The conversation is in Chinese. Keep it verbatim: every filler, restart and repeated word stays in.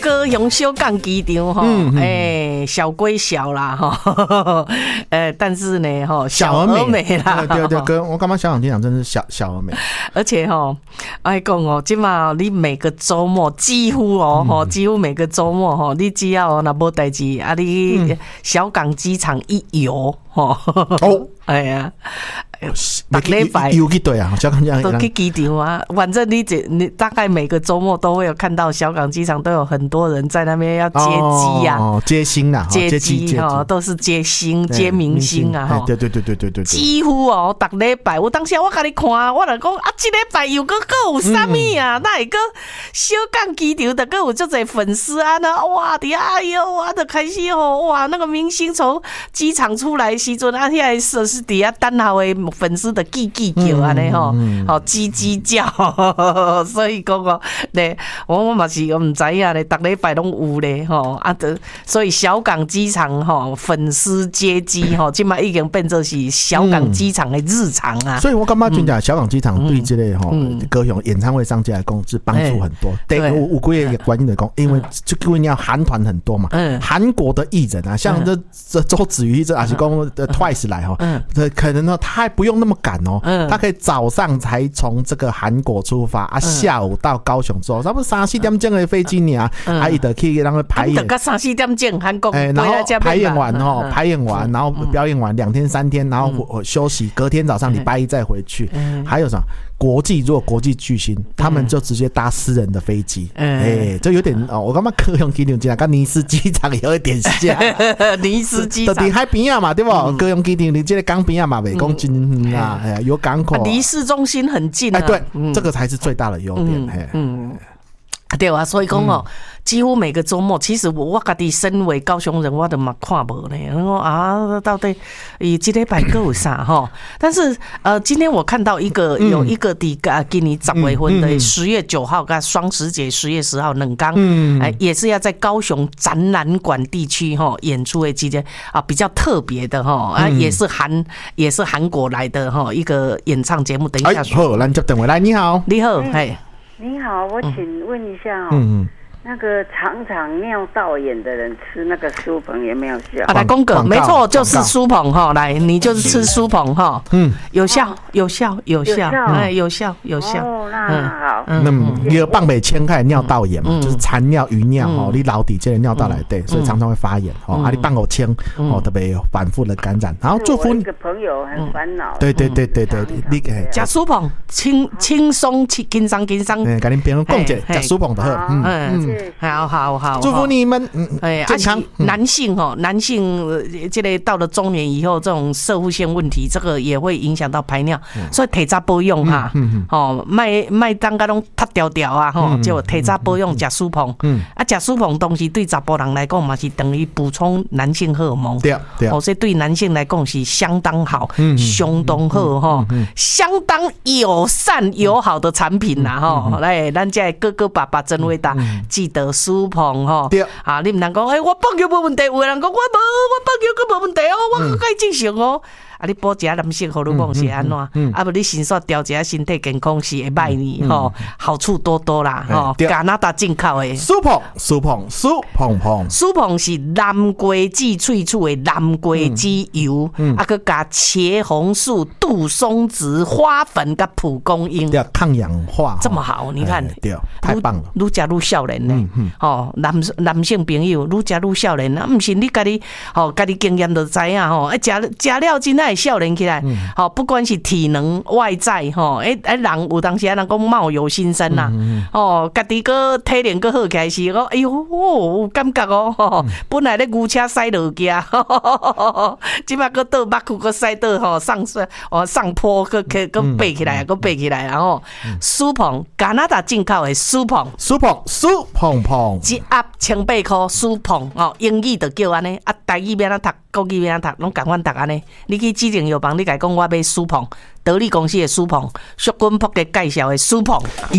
高雄小港机场哈，哎，小归小啦哈，呃，但是呢哈，小而美啦。 对对，跟我感觉小港机场真是小小而美。 而且哈，爱讲哦，今嘛你每个周末几乎哦，哈，几乎每个周末哈，你只要那无代志啊，你小港机场一游哈，哦，哎呀。 每礼拜有去对啊，小港机场都去机场啊，反正你这你大概每个周末都会有看到小港机场都有很多人在那边要接机啊， 哦，接星啦， 接机哈，都是接星接明星啊， 对对对对对对， 几乎哦，逐礼拜我当时我甲你看，我就讲啊，这礼拜又个个有啥物啊？那会个小港机场的个有足侪粉丝啊呢？哇，底下哎呦，我就开始哦，哇，那个明星从机场出来时阵啊，遐设施底下等候的。粉丝的叽叽叫安尼吼，吼叽叽叫，所以讲哦，咧我我嘛是我唔知影咧，逐礼拜拢有咧吼啊，所以小港机场吼粉丝接机吼，今嘛已经变作是小港机场的日常啊。 所以我感觉真正小港机场对这类吼高雄演唱会商家来讲是帮助很多。对，有有几个原因来讲，因为就因为你要韩团很多嘛，韩国的艺人啊，像这这周子瑜这还是讲 Twice 来哈，可能呢他还不用那么赶哦，嗯、他可以早上才从这个韩国出发啊，下午到高雄之后，差不多三四点钟的飞机呢，嗯、啊，伊就可以让他排演， 得三四点钟韩国， 哎、欸，然后排演完哦，嗯、排演完，然后表演完两天三天，然后休息，隔天早上礼拜一再回去，嗯、还有什么？国际如果国际巨星，他们就直接搭私人的飞机，哎、嗯欸，就有点哦，我感觉高雄机场机场跟尼斯机场有一点像， 尼斯机场在海边啊嘛，对不？嗯、高雄机场你这个港边啊嘛，袂讲真啊，哎呀，有港口， 离市中心很近啊， 哎，对，嗯、这个才是最大的优点，嗯。 嗯对啊，所以讲哦，几乎每个周末，其实我我家己身为高雄人，我都嘛看无呢。然后啊，到底以这礼拜各有啥哈？但是呃，今天我看到一个、嗯、有一个伫啊，今年十月份的十月九号跟双十节十月十号冷刚，嗯，哎，也是要在高雄展览馆地区哈演出的期间啊，比较特别的哈啊，也是韩也是韩国来的哈一个演唱节目。等一下说， 好，咱接电话来，你好， 你好，哎。 你好，我请问一下哦，嗯、那个常常尿道炎的人吃那个苏鹏有没有效？ 啊，来公哥，没错，就是苏鹏哈，来，你就是吃苏鹏哈，嗯，有效，有效，有效，哎，有效，有效。 哦，那好， 嗯，你有放北千开尿道炎嘛，就是残尿、余尿哦，你老底这个尿道来对，所以常常会发炎哦，啊，你放口千哦，特别反复的感染，然后祝福你。一个朋友很烦恼。 对对对对对，你吃苏鹏轻轻松轻松轻松。 嗯，跟您别人共解，吃苏鹏的好， 嗯嗯，好好好， 祝福你们，嗯， 哎，健康。男性哈，男性这个到了中年以后，这种射护腺问题，这个也会影响到排尿，所以体早保养哈，哦，卖卖当个拢塌掉掉啊，吼，就体早保养吃苏鹏，啊，吃苏鹏东西对查甫人来讲嘛是等于补充男性荷尔蒙， 对对， 哦，所以对男性来讲是相当好，相当好哈，相当友善友好的产品啦哈，来，咱这哥哥爸爸真伟大，记得苏鹏哈，啊，你唔能讲，哎，我放尿无问题，有人讲我无，我放尿佫无问题哦，我佫可以正常哦。啊，你补一下男性荷尔蒙是安怎？啊，不，你先说调一下身体健康是会歹呢，吼，好处多多啦，吼。加拿大进口的苏鹏，苏鹏，苏鹏鹏， 苏鹏是南瓜子萃取的南瓜子油，啊，佮加茄红素、杜松子、花粉佮蒲公英， 对，抗氧化， 这么好，你看， 对，太棒了， 愈食愈少年呢，吼，男男性朋友愈食愈少年啊，毋是你家己，吼，家己经验就知影吼，哎，食食了真爱少年起来，好，不管是体能外在吼，哎哎，人有当时人讲貌有新生呐，哦，家己个体能个好起来是讲，哎呦，有感觉哦，本来咧牛车驶落去啊，即摆个倒马裤个驶倒吼上哦上坡个个个爬起来，个爬起来，然后苏鹏加拿大进口的苏鹏， 苏鹏苏鹏鹏， 一盒千八块苏鹏哦，英语就叫安尼，啊，台语免啊读，国语免啊读，拢共款读安尼，你去指定药房，你甲讲我买苏鹏，德利公司的苏鹏，淑君仆嘅介绍的苏鹏。